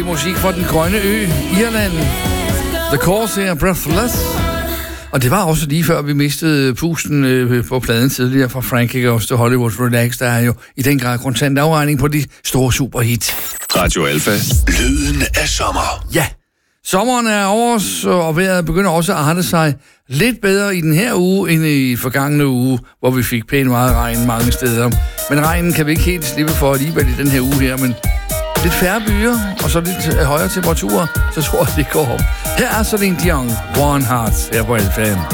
musik fra den grønne ø, Irland. The Corsair, Breathless. Og det var også lige før vi mistede pusten på pladen tidligere fra Frankie Goes to Hollywood Relax. Der er jo i den grad kontant afregning på de store superhit. Radio Alfa. Lyden af sommer. Ja, sommeren er over os, og vejret begynder også at arte sig lidt bedre i den her uge, end i forgangne uge, hvor vi fik pænt meget regn mange steder. Men regnen kan vi ikke helt slippe for alligevel i den her uge her, men lidt færre byer, og så lidt højere temperaturer, så tror jeg, det går op. Her er Celine Dion, One Heart, her på Alfa.